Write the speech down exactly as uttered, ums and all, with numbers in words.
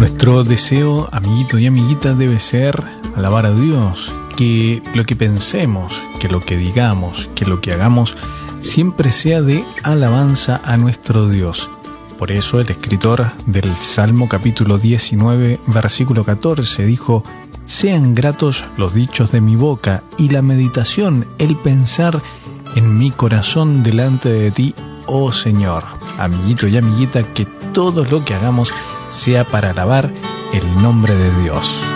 Nuestro deseo, amiguito y amiguita, debe ser alabar a Dios, que lo que pensemos, que lo que digamos, que lo que hagamos, siempre sea de alabanza a nuestro Dios. Por eso el escritor del Salmo capítulo diecinueve, versículo catorce, dijo: «Sean gratos los dichos de mi boca y la meditación, el pensar en mi corazón delante de ti, oh Señor». Amiguito y amiguita, que todo lo que hagamos sea para alabar el nombre de Dios.